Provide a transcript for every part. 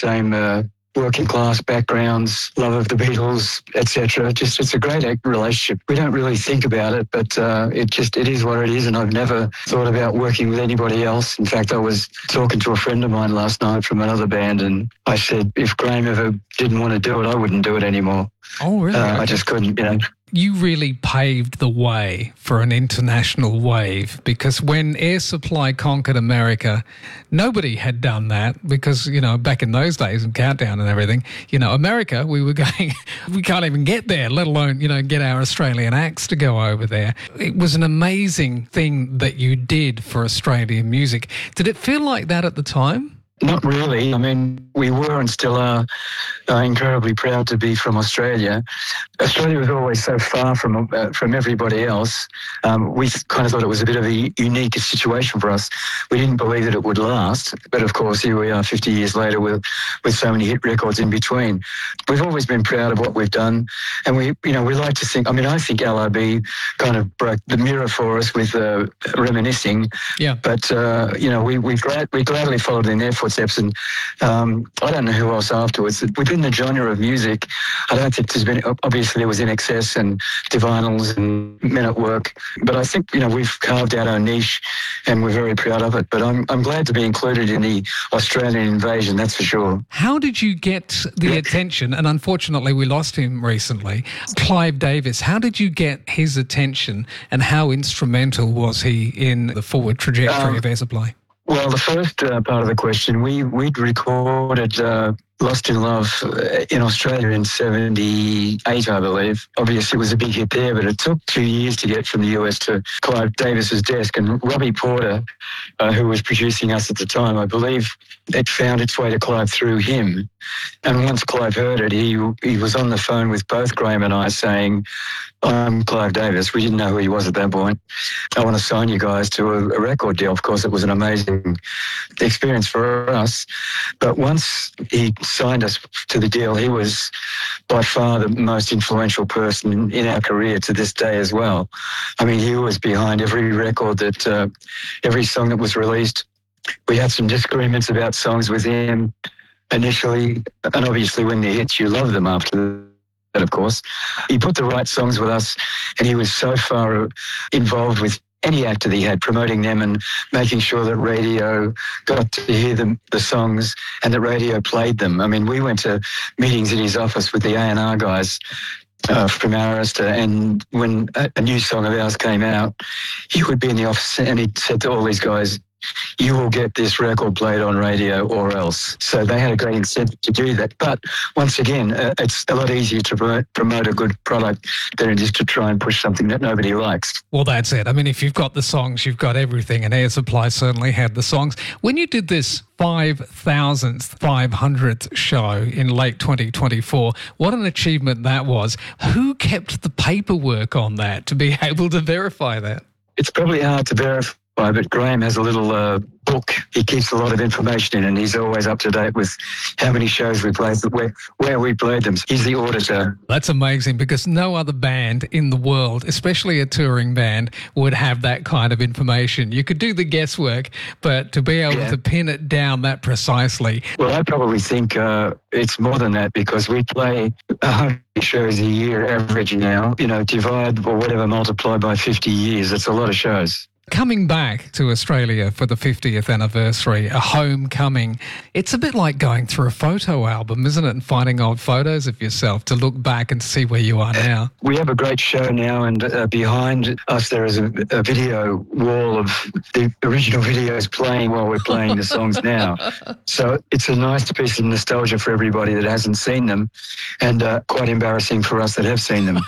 same working class backgrounds, love of the Beatles, etc. Just it's a great relationship. We don't really think about it, but it is what it is. And I've never thought about working with anybody else. In fact, I was talking to a friend of mine last night from another band, and I said if Graham ever didn't want to do it, I wouldn't do it anymore. Oh, really? I just couldn't, You really paved the way for an international wave, because when Air Supply conquered America, nobody had done that because, back in those days and Countdown and everything, America, we were going, we can't even get there, let alone, get our Australian acts to go over there. It was an amazing thing that you did for Australian music. Did it feel like that at the time? Not really. I mean, we were and still are incredibly proud to be from Australia. Australia was always so far from everybody else. We kind of thought it was a bit of a unique situation for us. We didn't believe that it would last, but of course here we are 50 years later with so many hit records in between. We've always been proud of what we've done, and we like to think. I mean, I think LRB kind of broke the mirror for us with Reminiscing. Yeah. But we gladly followed in their footsteps, and I don't know who else afterwards. Within the genre of music, I don't think there's been, obviously there was In Excess and Divinals and Men at Work, but I think, we've carved out our niche and we're very proud of it. But I'm glad to be included in the Australian invasion, that's for sure. How did you get the attention, and unfortunately we lost him recently, Clive Davis, how did you get his attention and how instrumental was he in the forward trajectory of Air Supply? Well, the first part of the question, we'd recorded Lost in Love in Australia in 78, I believe. Obviously, it was a big hit there, but it took 2 years to get from the US to Clive Davis's desk. And Robbie Porter, who was producing us at the time, I believe it found its way to Clive through him. And once Clive heard it, he was on the phone with both Graham and I saying, I'm Clive Davis. We didn't know who he was at that point. I want to sign you guys to a record deal. Of course, it was an amazing experience for us. But once he signed us to the deal, he was by far the most influential person in our career to this day as well. I mean, he was behind every record every song that was released. We had some disagreements about songs with him initially, and obviously when they hit, you love them after that, of course. He put the right songs with us, and he was so far involved with any act that he had, promoting them and making sure that radio got to hear the songs and that radio played them. I mean, we went to meetings in his office with the A&R guys from Arista, and when a new song of ours came out, he would be in the office and he said to all these guys, you will get this record played on radio or else. So they had a great incentive to do that. But once again, it's a lot easier to promote a good product than it is to try and push something that nobody likes. Well, that's it. I mean, if you've got the songs, you've got everything, and Air Supply certainly had the songs. When you did this 500th show in late 2024, what an achievement that was. Who kept the paperwork on that to be able to verify that? It's probably hard to verify, but Graham has a little book. He keeps a lot of information in, and he's always up to date with how many shows we played, where we played them. He's the auditor. That's amazing, because no other band in the world, especially a touring band, would have that kind of information. You could do the guesswork, but to be able to pin it down that precisely. Well, I probably think it's more than that, because we play 100 shows a year average now. Divide or whatever, multiply by 50 years. It's a lot of shows. Coming back to Australia for the 50th anniversary, a homecoming, it's a bit like going through a photo album, isn't it? And finding old photos of yourself to look back and see where you are now. We have a great show now, and behind us there is a video wall of the original videos playing while we're playing the songs now. So it's a nice piece of nostalgia for everybody that hasn't seen them, and quite embarrassing for us that have seen them.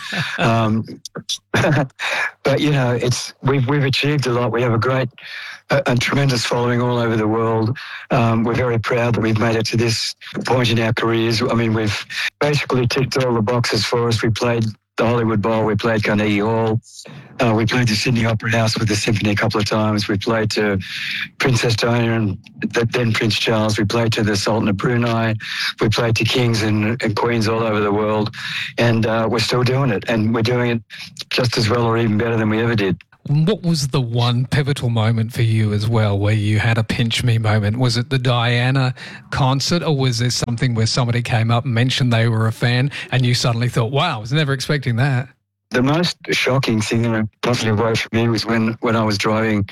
But, we've achieved a lot. We have a great, a tremendous following all over the world. We're very proud that we've made it to this point in our careers. I mean, we've basically ticked all the boxes for us. We played the Hollywood Bowl, we played Carnegie Hall, we played the Sydney Opera House with the symphony a couple of times. We played to Princess Diana and then Prince Charles. We played to the Sultan of Brunei. We played to kings and queens all over the world, and we're still doing it, and we're doing it just as well or even better than we ever did. What was the one pivotal moment for you as well where you had a pinch me moment? Was it the Diana concert, or was there something where somebody came up and mentioned they were a fan and you suddenly thought, wow, I was never expecting that? The most shocking thing in a positive way for me was when I was driving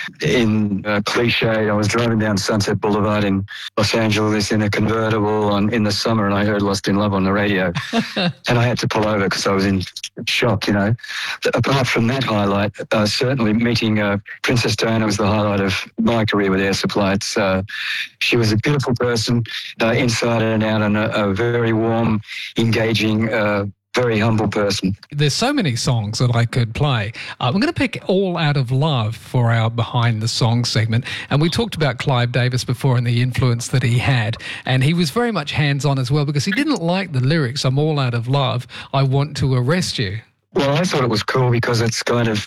in Cliche. I was driving down Sunset Boulevard in Los Angeles in a convertible in the summer, and I heard Lost in Love on the radio. And I had to pull over because I was in shock, you know. Apart from that highlight, certainly meeting Princess Diana was the highlight of my career with Air Supply. She was a beautiful person, inside and out, and a very warm, engaging, very humble person. There's so many songs that I could play. I'm going to pick All Out of Love for our Behind the Song segment. And we talked about Clive Davis before and the influence that he had. And he was very much hands-on as well because he didn't like the lyrics, I'm all out of love, I want to arrest you. Well, I thought it was cool because it's kind of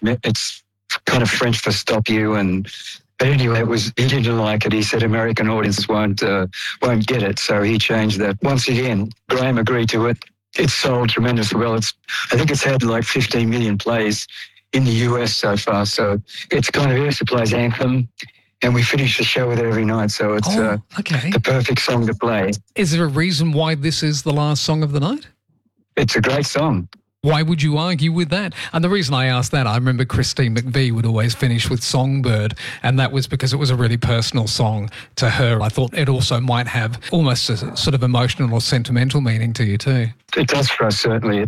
French for stop you. But anyway, he didn't like it. He said American audiences won't get it. So he changed that. Once again, Graham agreed to it. It's sold tremendously well. I think it's had like 15 million plays in the US so far. So it's kind of Air Supply's anthem, and we finish the show with it every night. So it's the perfect song to play. Is there a reason why this is the last song of the night? It's a great song. Why would you argue with that? And the reason I asked that, I remember Christine McVie would always finish with Songbird, and that was because it was a really personal song to her. I thought it also might have almost a sort of emotional or sentimental meaning to you too. It does for us, certainly.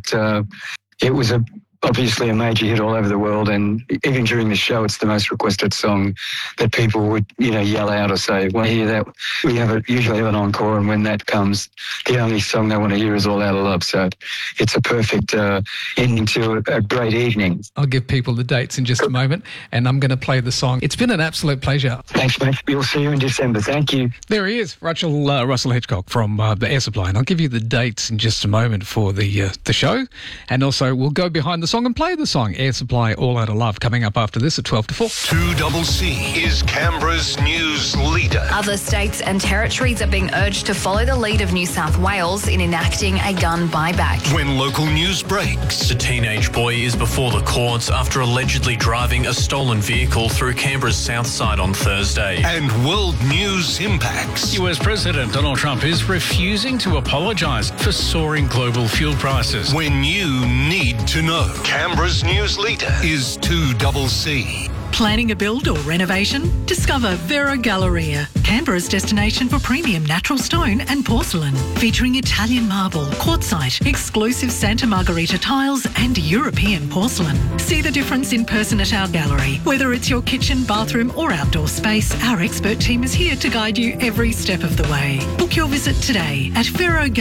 It was obviously a major hit all over the world, and even during the show, it's the most requested song that people would, yell out or say, well, hear that. We usually have an encore, and when that comes, the only song they want to hear is All Out of Love. So it's a perfect ending to a great evening. I'll give people the dates in just a moment, and I'm going to play the song. It's been an absolute pleasure. Thanks, mate. We'll see you in December. Thank you. There he is, Russell Hitchcock from the Air Supply, and I'll give you the dates in just a moment for the show, and also we'll go behind the song and play the song Air Supply All Out of Love coming up after this at 12 to 4. 2CC is Canberra's news leader. Other states and territories are being urged to follow the lead of New South Wales in enacting a gun buyback. When local news breaks, a teenage boy is before the courts after allegedly driving a stolen vehicle through Canberra's south side on Thursday. And world news impacts. US President Donald Trump is refusing to apologise for soaring global fuel prices. When you need to know. Canberra's news leader is 2CC. Planning a build or renovation? Discover Vero Galleria, Canberra's destination for premium natural stone and porcelain. Featuring Italian marble, quartzite, exclusive Santa Margherita tiles and European porcelain. See the difference in person at our gallery. Whether it's your kitchen, bathroom or outdoor space, our expert team is here to guide you every step of the way. Book your visit today at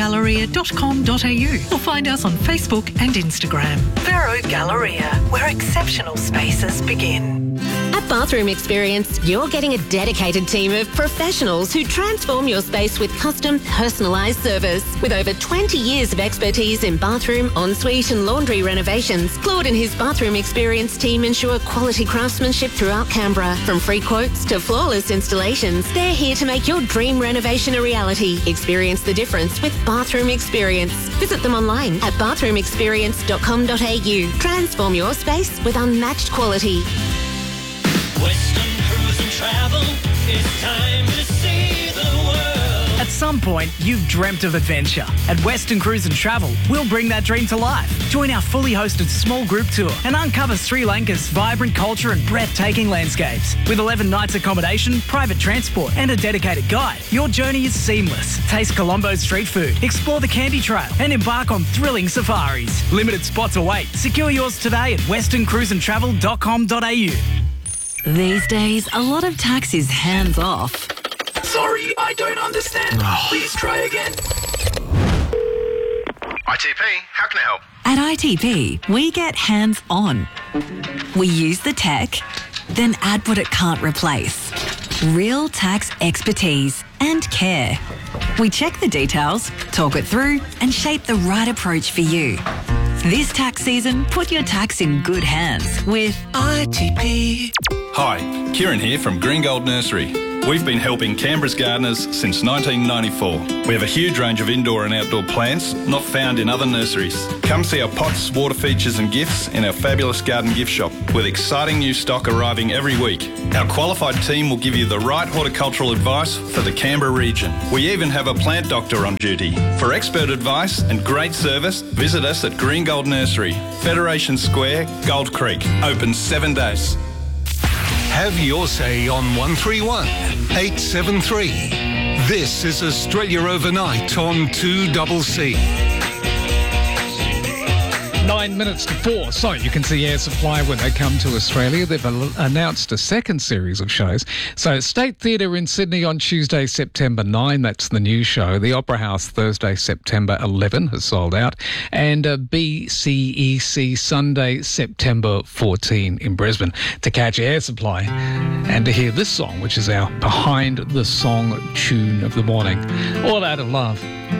verogalleria.com.au or find us on Facebook and Instagram. Vero Galleria, where exceptional spaces begin. At Bathroom Experience, you're getting a dedicated team of professionals who transform your space with custom, personalised service. With over 20 years of expertise in bathroom, ensuite and laundry renovations, Claude and his Bathroom Experience team ensure quality craftsmanship throughout Canberra. From free quotes to flawless installations, they're here to make your dream renovation a reality. Experience the difference with Bathroom Experience. Visit them online at bathroomexperience.com.au. Transform your space with unmatched quality. Western Cruise and Travel, it's time to see the world. At some point, you've dreamt of adventure. At Western Cruise and Travel, we'll bring that dream to life. Join our fully hosted small group tour and uncover Sri Lanka's vibrant culture and breathtaking landscapes. With 11 nights accommodation, private transport and a dedicated guide, your journey is seamless. Taste Colombo's street food, explore the Candy Trail and embark on thrilling safaris. Limited spots await. Secure yours today at westernCruiseandTravel.com.au. These days, a lot of tax is hands-off. Sorry, I don't understand. Please try again. ITP, how can I help? At ITP, we get hands-on. We use the tech, then add what it can't replace. Real tax expertise and care. We check the details, talk it through, and shape the right approach for you. This tax season, put your tax in good hands with ITP. Hi, Kieran here from Green Gold Nursery. We've been helping Canberra's gardeners since 1994. We have a huge range of indoor and outdoor plants not found in other nurseries. Come see our pots, water features and gifts in our fabulous garden gift shop with exciting new stock arriving every week. Our qualified team will give you the right horticultural advice for the Canberra region. We even have a plant doctor on duty. For expert advice and great service, visit us at Green Gold Nursery, Federation Square, Gold Creek. Open 7 days. Have your say on 131 873. This is Australia Overnight on 2CC. 9 minutes to 4. So you can see Air Supply when they come to Australia. They've announced a second series of shows. So State Theatre in Sydney on Tuesday, September 9. That's the new show. The Opera House Thursday, September 11 has sold out. And BCEC Sunday, September 14 in Brisbane. To catch Air Supply and to hear this song, which is our Behind the Song tune of the morning. All Out of Love.